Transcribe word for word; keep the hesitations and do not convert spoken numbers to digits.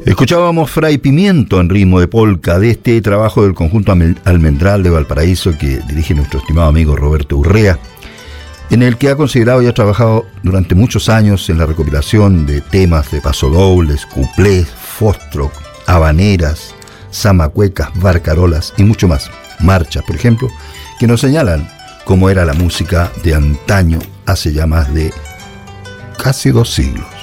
Escuchábamos Fray Pimiento en ritmo de polka de este trabajo del conjunto Almendral de Valparaíso que dirige nuestro estimado amigo Roberto Urrea, en el que ha considerado y ha trabajado durante muchos años en la recopilación de temas de pasodobles, cuplés, foxtrot, habaneras, zamacuecas, barcarolas y mucho más, marchas, por ejemplo, que nos señalan cómo era la música de antaño hace ya más de casi dos siglos.